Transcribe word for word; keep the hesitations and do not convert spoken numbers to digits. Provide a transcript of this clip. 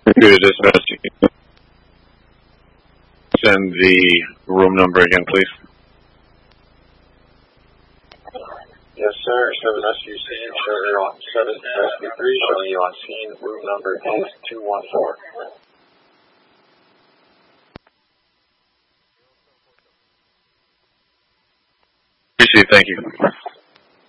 Good dispatch. Send the room number again, please. Yes, sir. seven S U C, seven S U three, showing you on scene. Room number eight two one four. Appreciate it. Thank you.